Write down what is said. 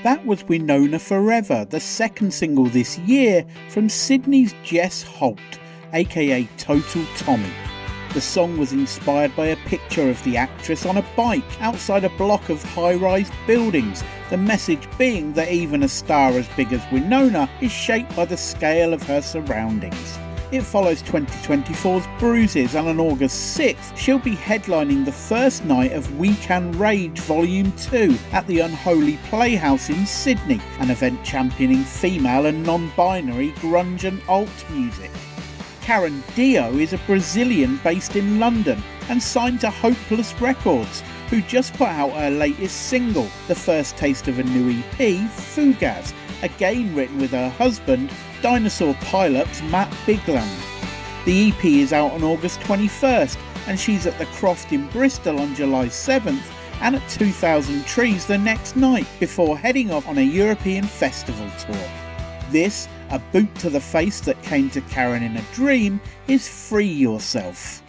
That was Winona Forever, the second single this year from Sydney's Jess Holt, aka Total Tommy. The song was inspired by a picture of the actress on a bike outside a block of high-rise buildings, the message being that even a star as big as Winona is shaped by the scale of her surroundings. It follows 2024's Bruises, and on August 6th she'll be headlining the first night of We Can Rage Volume 2 at the Unholy Playhouse in Sydney, an event championing female and non-binary grunge and alt music. Karen Dio is a Brazilian based in London and signed to Hopeless Records, who just put out her latest single, the first taste of a new EP, Fugaz, again written with her husband, Dinosaur Pilot's Matt Bigland. The EP is out on August 21st, and she's at the Croft in Bristol on July 7th and at 2000 Trees the next night, before heading off on a European festival tour. This, a boot to the face that came to Karen in a dream, is Free Yourself.